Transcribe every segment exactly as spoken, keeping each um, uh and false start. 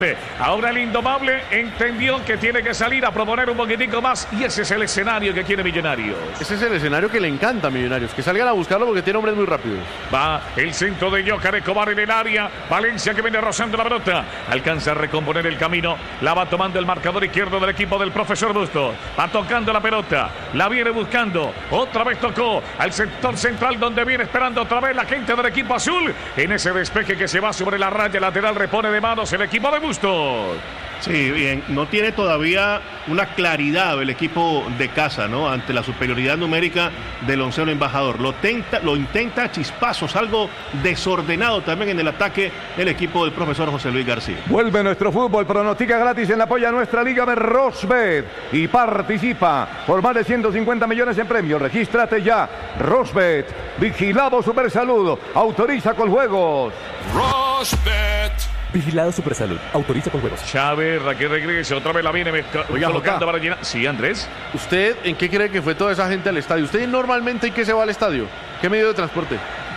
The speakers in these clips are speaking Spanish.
Ahora el indomable entendió que tiene que salir a proponer un poquitico más y ese es el escenario que quiere Millonarios. Ese es el escenario que le encanta a Millonarios, que salgan a buscarlo porque tiene hombres muy rápidos. Va el centro de Jocar Escobar en el área. Valencia que viene rozando la pelota. Alcanza a recomponer el camino. La va tomando el marcador izquierdo del equipo del profesor Bustos. Va tocando la pelota. La viene buscando. Otra vez tocó al sector central donde viene esperando otra vez la gente del equipo azul. En ese despeje que se va sobre la raya lateral repone de manos el equipo de Bustos. Sí, bien, no tiene todavía una claridad el equipo de casa, ¿no? Ante la superioridad numérica del onceno embajador. Lo, tenta, lo intenta a chispazos, algo desordenado también en el ataque el equipo del profesor José Luis García. Vuelve nuestro fútbol, pronostica gratis en la apoya a nuestra liga de Rosbet y participa por más de ciento cincuenta millones en premios. Regístrate ya. Rosbet, vigilado Supersalud, autoriza con juegos. Rosbet. Vigilado Supersalud. Autoriza con juegos. Chávez, que regrese. Otra vez la viene Oiga, colocando para llenar. Sí, Andrés. ¿Usted en qué cree que fue toda esa gente al estadio? ¿Usted normalmente en qué se va al estadio? ¿Qué medio de transporte?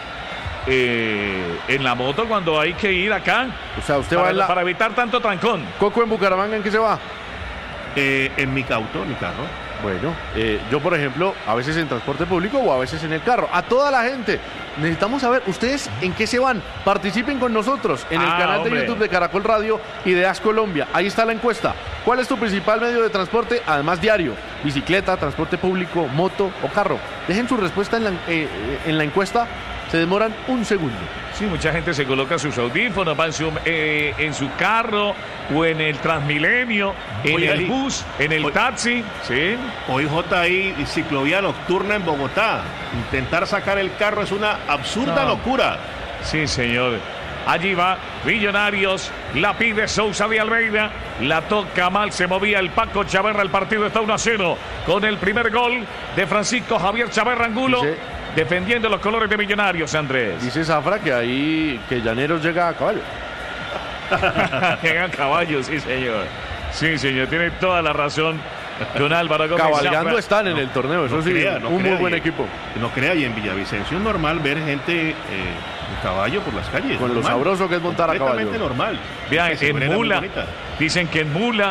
Eh, en la moto cuando hay que ir acá. O sea, usted para, va en la... para evitar tanto trancón. Coco en Bucaramanga, ¿en qué se va? Eh, en mi auto, mi carro. Bueno, eh, yo por ejemplo, a veces en transporte público o a veces en el carro. A toda la gente, necesitamos saber, ¿ustedes en qué se van? Participen con nosotros en el ah, canal hombre. de YouTube de Caracol Radio y de As Colombia. Ahí está la encuesta. ¿Cuál es tu principal medio de transporte? Además diario, bicicleta, transporte público, moto o carro. Dejen su respuesta en la, eh, en la encuesta. Se demoran un segundo. Sí, mucha gente se coloca sus audífonos, va en su, eh, en su carro o en el Transmilenio, en Oye, el Ali, bus, en el hoy, taxi. Sí. Hoy J I ciclovía nocturna en Bogotá. Intentar sacar el carro es una absurda no. locura. Sí, señor. Allí va Millonarios, la pide Sousa de Almeida, la toca mal, se movía el Paco Chaverra, el partido está uno a cero con el primer gol de Francisco Javier Chaverra Angulo. Dice, defendiendo los colores de Millonarios, Andrés. Dice Zafra que ahí, que Llaneros llega a caballo. Llega a caballo, sí, señor. Sí, señor, tiene toda la razón. Don Álvaro Gómez Cabalgando Zafra. están en no, el torneo, eso no sí, crea, no un muy buen y, equipo. No crea, y en Villavicencio es normal ver gente eh, en caballo por las calles. Con normal, lo sabroso que es montar a caballo. Completamente normal. Vean, en Mula, dicen que en Mula,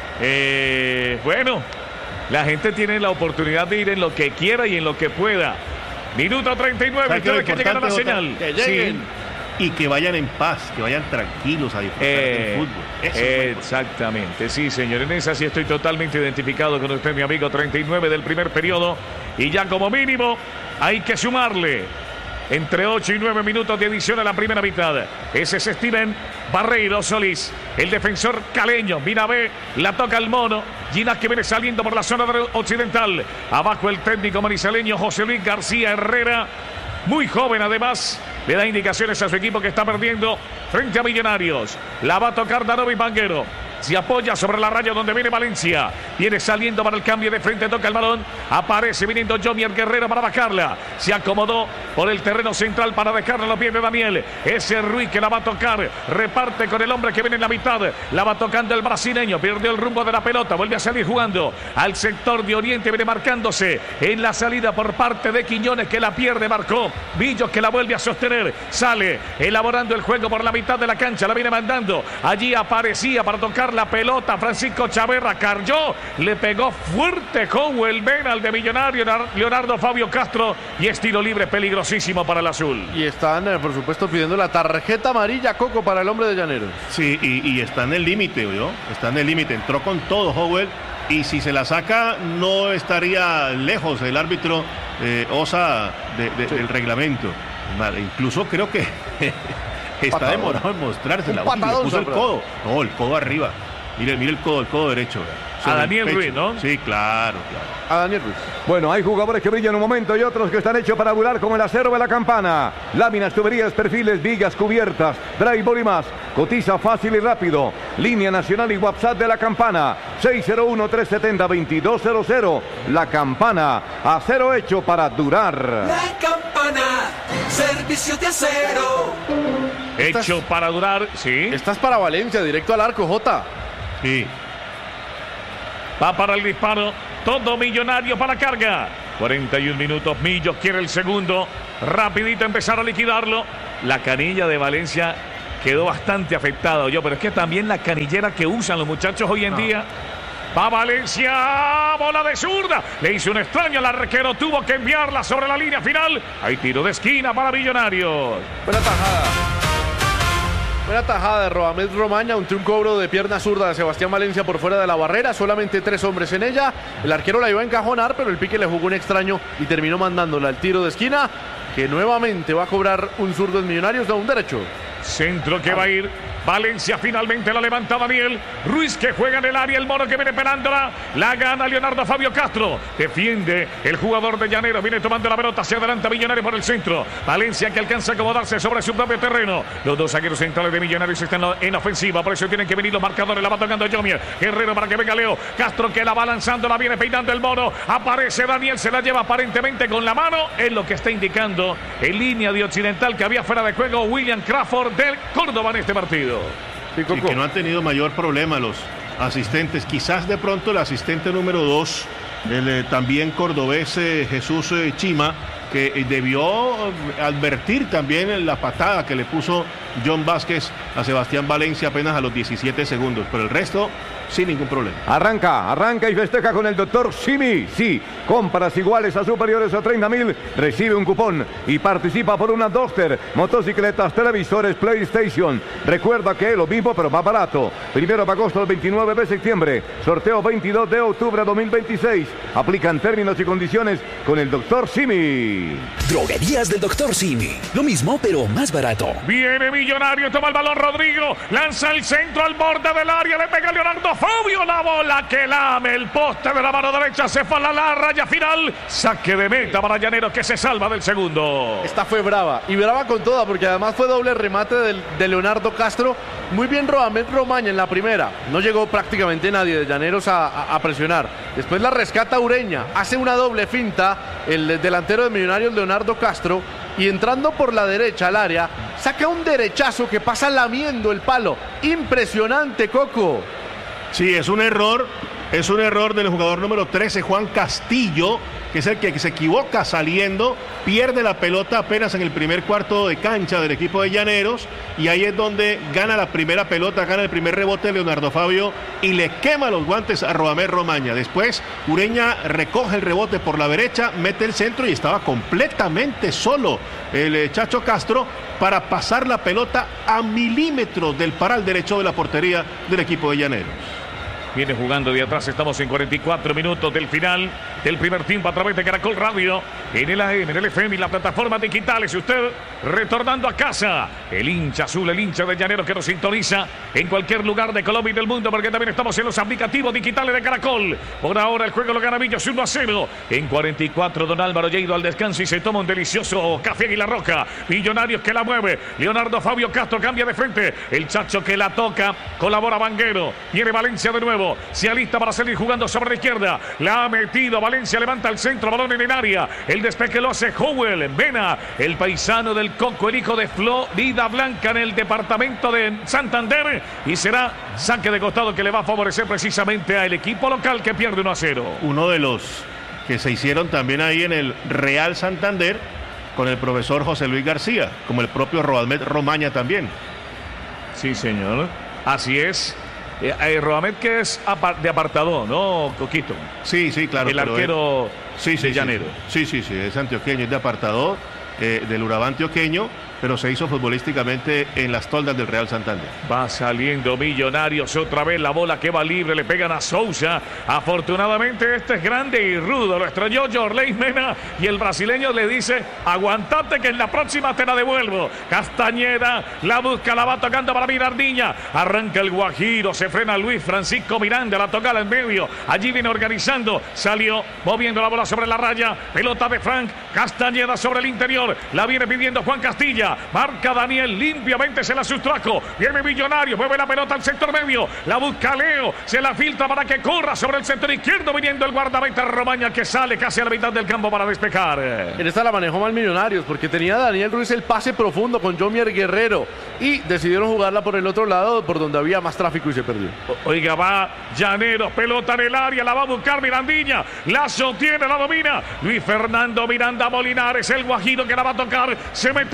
eh, bueno, la gente tiene la oportunidad de ir en lo que quiera y en lo que pueda. Minuto treinta y nueve, que, que llegan a la señal. Que lleguen. Sí. Y que vayan en paz, que vayan tranquilos a disfrutar eh, del fútbol. Eso exactamente, sí, señor. En esa sí estoy totalmente identificado con usted, mi amigo. treinta y nueve del primer periodo. Y ya como mínimo hay que sumarle entre ocho y nueve minutos de edición a la primera mitad. Ese es Steven Barreiro Solís, el defensor caleño. Minabé la toca el mono. Ginás que viene saliendo por la zona occidental. Abajo el técnico manizaleño José Luis García Herrera. Muy joven además. Le da indicaciones a su equipo que está perdiendo frente a Millonarios. La va a tocar Danovi Banguero. Se apoya sobre la raya donde viene Valencia. Viene saliendo para el cambio de frente. Toca el balón. Aparece viniendo Jomier Guerrero para bajarla. Se acomodó por el terreno central para dejarla a los pies de Daniel. Ese Ruiz que la va a tocar. Reparte con el hombre que viene en la mitad. La va tocando el brasileño. Perdió el rumbo de la pelota. Vuelve a salir jugando al sector de Oriente. Viene marcándose en la salida por parte de Quiñones que la pierde. Marcó Villos que la vuelve a sostener. Sale elaborando el juego por la mitad de la cancha. La viene mandando. Allí aparecía para tocar la pelota Francisco Chaverra, cayó, le pegó fuerte Howell Vena al de Millonario, Leonardo Fabio Castro, y estilo libre peligrosísimo para el azul. Y están, por supuesto, pidiendo la tarjeta amarilla, Coco, para el hombre de Llaneros. Sí, y, y está en el límite, ¿no? Está en el límite, entró con todo Howell, y si se la saca no estaría lejos el árbitro eh, Osa de, de, sí. del reglamento. Incluso creo que está patadón. demorado en mostrársela. Uy, le puso el codo. No, el codo arriba. Mire, mire el codo, el codo derecho. A Daniel Ruiz, ¿no? Sí, claro, claro. A Daniel Ruiz. Bueno, hay jugadores que brillan un momento y otros que están hechos para durar como el acero de la campana. Láminas, tuberías, perfiles, vigas, cubiertas, drywall y más. Cotiza fácil y rápido. Línea nacional y WhatsApp de la campana. seis cero uno, tres siete cero, dos dos cero cero. La campana, acero hecho para durar. La campana, servicio de acero. Hecho Estás, para durar, sí. Estás para Valencia, directo al arco, Jota. Sí. Va para el disparo. Todo Millonario para carga. cuarenta y un minutos. Millos quiere el segundo. Rapidito empezar a liquidarlo. La canilla de Valencia quedó bastante afectado yo, pero es que también la canillera que usan los muchachos hoy en no. día. Va Valencia, bola de zurda, le hizo un extraño al arquero, tuvo que enviarla sobre la línea final. Hay tiro de esquina para Millonarios. Buena tajada. Buena tajada de Roamed Romaña, un, un cobro de pierna zurda de Sebastián Valencia por fuera de la barrera, solamente tres hombres en ella. El arquero la iba a encajonar, pero el pique le jugó un extraño y terminó mandándola al tiro de esquina, que nuevamente va a cobrar un zurdo en Millonarios, no un derecho. Centro que va a ir Valencia, finalmente la levanta Daniel Ruiz, que juega en el área, el mono que viene pelándola, la gana Leonardo Fabio Castro, defiende el jugador de Llanero, viene tomando la pelota hacia adelante Millonarios por el centro, Valencia que alcanza a acomodarse sobre su propio terreno, los dos zagueros centrales de Millonarios están en ofensiva, por eso tienen que venir los marcadores, la va tocando Yomier, Guerrero para que venga Leo, Castro que la va lanzando, la viene peinando el mono, aparece Daniel, se la lleva aparentemente con la mano, es lo que está indicando en línea de Occidental que había fuera de juego William Crawford del Córdoba en este partido. Y que no han tenido mayor problema los asistentes, quizás de pronto el asistente número dos, el eh, también cordobés eh, Jesús eh, Chima, que eh, debió advertir también la patada que le puso John Vázquez a Sebastián Valencia apenas a los diecisiete segundos, pero el resto sin ningún problema. Arranca, arranca y festeja con el doctor Simi. Sí, compras iguales a superiores a treinta mil, recibe un cupón y participa por una Duster, motocicletas, televisores, PlayStation. Recuerda que es lo mismo pero más barato. Primero de agosto al veintinueve de septiembre, sorteo veintidós de octubre de dos mil veintiséis. Aplican términos y condiciones con el doctor Simi. Droguerías del doctor Simi. Lo mismo pero más barato. Viene Millonario, toma el balón Rodrigo, lanza el centro al borde del área, le pega Leonardo Fabio, la bola que lame el poste de la mano derecha, se fue a la raya final, saque de meta para Llaneros que se salva del segundo. Esta fue brava, y brava con toda, porque además fue doble remate de, de Leonardo Castro, muy bien Roamed Romaña en la primera, no llegó prácticamente nadie de Llaneros a, a, a presionar, después la rescata Ureña, hace una doble finta, el delantero de Millonarios Leonardo Castro, y entrando por la derecha al área, saca un derechazo que pasa lamiendo el palo, impresionante Coco. Sí, es un error, es un error del jugador número trece, Juan Castillo, que es el que se equivoca saliendo, pierde la pelota apenas en el primer cuarto de cancha del equipo de Llaneros, y ahí es donde gana la primera pelota, gana el primer rebote Leonardo Fabio, y le quema los guantes a Roamed Romaña. Después, Ureña recoge el rebote por la derecha, mete el centro, y estaba completamente solo el Chacho Castro para pasar la pelota a milímetros del paral derecho de la portería del equipo de Llaneros. Viene jugando de atrás, estamos en cuarenta y cuatro minutos del final del primer tiempo a través de Caracol Radio, en el A M, en el F M y las plataformas digitales. Y usted retornando a casa, el hincha azul, el hincha de Llaneros que nos sintoniza en cualquier lugar de Colombia y del mundo, porque también estamos en los aplicativos digitales de Caracol. Por ahora el juego lo gana Millos uno a cero. En cuarenta y cuatro, don Álvaro ya ha ido al descanso y se toma un delicioso café Águila Roja. Millonarios que la mueve, Leonardo Fabio Castro cambia de frente, el Chacho que la toca, colabora Vanguero, viene Valencia de nuevo. Se alista para salir jugando sobre la izquierda. La ha metido Valencia, levanta el centro, balón en el área. El despeje lo hace Howell en Vena, el paisano del Coco, el hijo de Florida Blanca en el departamento de Santander. Y será saque de costado que le va a favorecer precisamente al equipo local que pierde uno a cero. Uno de los que se hicieron también ahí en el Real Santander con el profesor José Luis García, como el propio Roamed Romaña también. Sí, señor. Así es. Eh, eh, Roamed que es apar de apartado, ¿no, Coquito? Sí, sí, claro. El arquero es, sí, sí, de Llanero. Sí, sí, sí, es antioqueño, es de apartado, eh, del Urabá antioqueño, pero se hizo futbolísticamente en las toldas del Real Santander. Va saliendo Millonarios, otra vez la bola que va libre, le pegan a Sousa. Afortunadamente este es grande y rudo, lo extrañó Jorley Mena y el brasileño le dice, aguantate que en la próxima te la devuelvo. Castañeda la busca, la va tocando para Mirandilla, arranca el Guajiro, se frena Luis Francisco Miranda, la toca al medio, allí viene organizando, salió moviendo la bola sobre la raya, pelota de Frank, Castañeda sobre el interior, la viene pidiendo Juan Castilla, marca Daniel, limpiamente se la sustrajo, viene Millonarios, mueve la pelota al sector medio, la busca Leo, se la filtra para que corra sobre el sector izquierdo, viniendo el guardameta Romaña que sale casi a la mitad del campo para despejar. En esta la manejó mal Millonarios porque tenía Daniel Ruiz el pase profundo con Jomier Guerrero y decidieron jugarla por el otro lado por donde había más tráfico y se perdió. Oiga, va Llaneros, pelota en el área, la va a buscar Mirandilla, la sostiene, la domina Luis Fernando Miranda Molinares, el Guajiro que la va a tocar, se mete en el área,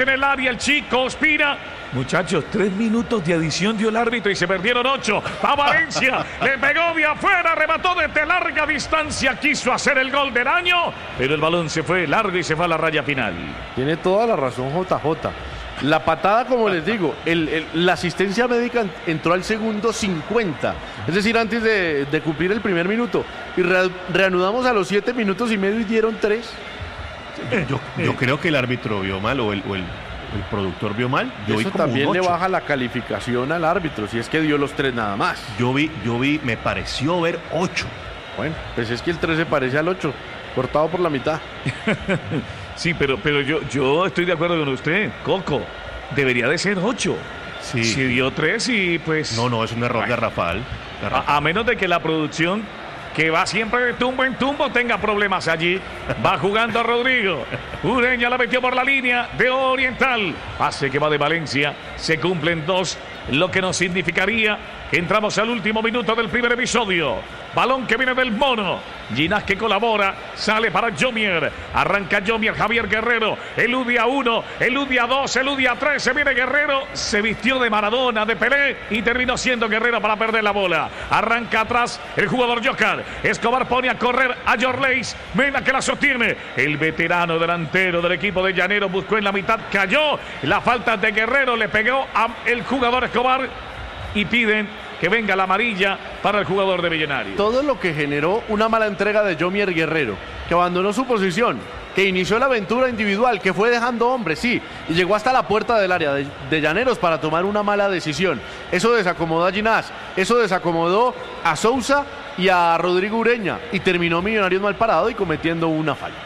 Ahí el chico Ospina. Muchachos, tres minutos de adición dio el árbitro y se perdieron ocho. A Valencia, le pegó de afuera, remató desde larga distancia, quiso hacer el gol del año, pero el balón se fue largo y se fue a la raya final. Tiene toda la razón J J. La patada, como les digo, el, el, la asistencia médica entró al segundo cincuenta, es decir, antes de, de cumplir el primer minuto. Y re, reanudamos a los siete minutos y medio y dieron tres. Yo, yo creo que el árbitro vio mal o el... O el... el productor vio mal. Yo Eso vi como también un le ocho. baja la calificación al árbitro, si es que dio los tres nada más. Yo vi, yo vi, me pareció ver ocho. Bueno, pues es que el tres se parece al ocho, cortado por la mitad. Sí, pero, pero yo, yo estoy de acuerdo con usted, Coco. Debería de ser ocho. Sí. Si dio tres y pues... No, no, es un error garrafal. garrafal. A, a menos de que la producción, que va siempre de tumbo en tumbo, tenga problemas allí. Va jugando a Rodrigo. Ureña la metió por la línea de Oriental. Pase que va de Valencia. Se cumplen dos, lo que nos significaría que entramos al último minuto del primer episodio. Balón que viene del Mono. Ginás que colabora. Sale para Jomier. Arranca Jomier. Javier Guerrero. Eludia uno. Eludia dos. Eludia tres. Se viene Guerrero. Se vistió de Maradona, de Pelé. Y terminó siendo Guerrero para perder la bola. Arranca atrás el jugador Jocar. Escobar pone a correr a Jorleis. Mena que la sostiene. El veterano delantero del equipo de Llaneros buscó en la mitad. Cayó. La falta de Guerrero le pegó al jugador Escobar. Y piden que venga la amarilla para el jugador de Millonarios. Todo lo que generó una mala entrega de Jomier Guerrero, que abandonó su posición, que inició la aventura individual, que fue dejando hombres, sí, y llegó hasta la puerta del área de, de Llaneros para tomar una mala decisión. Eso desacomodó a Ginás, eso desacomodó a Sousa y a Rodrigo Ureña, y terminó Millonarios mal parado y cometiendo una falta.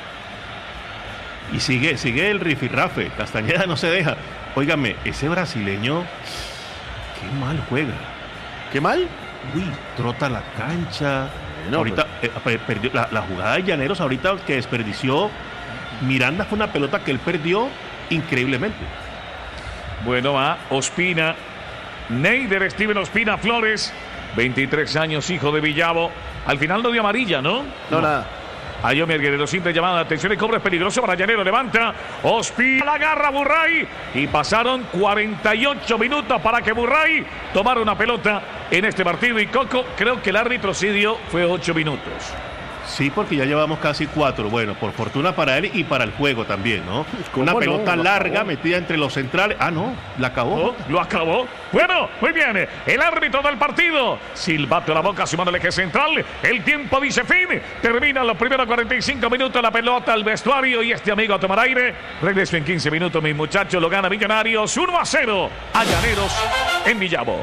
Y sigue, sigue el rifirrafe. Castañeda no se deja. Óigame, ese brasileño, qué mal juega. ¿Qué mal? Uy, trota la cancha. No, ahorita eh, perdió la, la jugada de Llaneros, ahorita que desperdició Miranda, fue una pelota que él perdió increíblemente. Bueno, va Ospina. Neider Steven Ospina Flores, veintitrés años, hijo de Villavo. Al final no dio amarilla, ¿no? No, no. nada. A Jomier Guerrero, simple llamada de atención, el cobro es peligroso para Llanero, levanta, Ospina, la agarra Burray, y pasaron cuarenta y ocho minutos para que Burray tomara una pelota en este partido, y Coco, creo que el árbitro sí dio, fue ocho minutos. Sí, porque ya llevamos casi cuatro. Bueno, por fortuna para él y para el juego también, ¿no? Una no? pelota Lo larga acabó. metida entre los centrales. Ah, no, la acabó. Oh, lo acabó. Bueno, muy bien. El árbitro del partido. Silbato a la boca, sumando el eje central. El tiempo dice fin. Termina los primeros cuarenta y cinco minutos. La pelota al vestuario y este amigo a tomar aire. Regreso en quince minutos, mis muchachos. Lo gana Millonarios uno a cero a Llaneros en Villavo.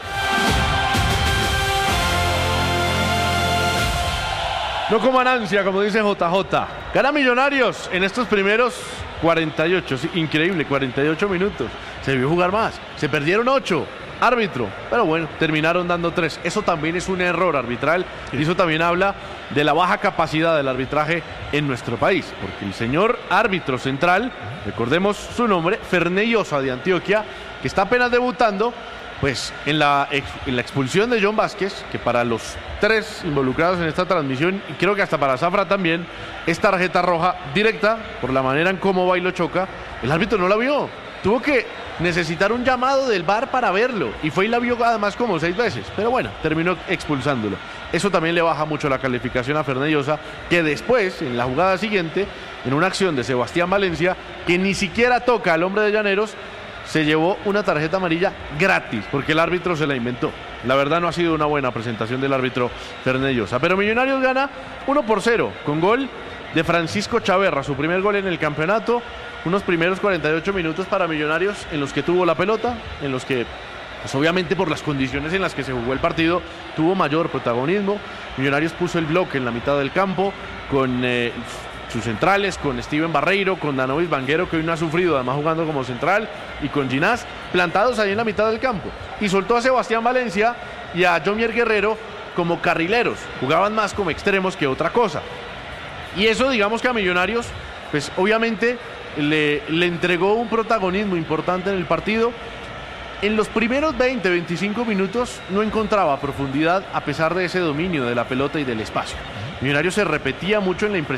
No coman ansia, como dice J J. Gana Millonarios en estos primeros cuarenta y ocho. Sí, increíble, cuarenta y ocho minutos. Se debió jugar más. Se perdieron ocho. Árbitro. Pero bueno, terminaron dando tres. Eso también es un error arbitral. Y eso también habla de la baja capacidad del arbitraje en nuestro país. Porque el señor árbitro central, recordemos su nombre, Fernellosa de Antioquia, que está apenas debutando, pues en la, ex, en la expulsión de John Vázquez, que para los tres involucrados en esta transmisión, y creo que hasta para Zafra también, es tarjeta roja directa por la manera en cómo va y lo choca. El árbitro no la vio, tuvo que necesitar un llamado del V A R para verlo, y fue y la vio además como seis veces, pero bueno, terminó expulsándolo. Eso también le baja mucho la calificación a Fernellosa, que después, en la jugada siguiente, en una acción de Sebastián Valencia, que ni siquiera toca al hombre de Llaneros, se llevó una tarjeta amarilla gratis, porque el árbitro se la inventó. La verdad no ha sido una buena presentación del árbitro Fernellosa. Pero Millonarios gana uno por cero, con gol de Francisco Chaverra, su primer gol en el campeonato. Unos primeros cuarenta y ocho minutos para Millonarios en los que tuvo la pelota, en los que, pues obviamente por las condiciones en las que se jugó el partido, tuvo mayor protagonismo. Millonarios puso el bloque en la mitad del campo, con Eh, sus centrales, con Steven Barreiro, con Danovis Vanguero, que hoy no ha sufrido, además jugando como central, y con Ginás, plantados ahí en la mitad del campo. Y soltó a Sebastián Valencia y a Jomier Guerrero como carrileros, jugaban más como extremos que otra cosa. Y eso, digamos que a Millonarios, pues obviamente le, le entregó un protagonismo importante en el partido. En los primeros veinte, veinticinco minutos no encontraba profundidad a pesar de ese dominio de la pelota y del espacio. Millonarios se repetía mucho en la impresión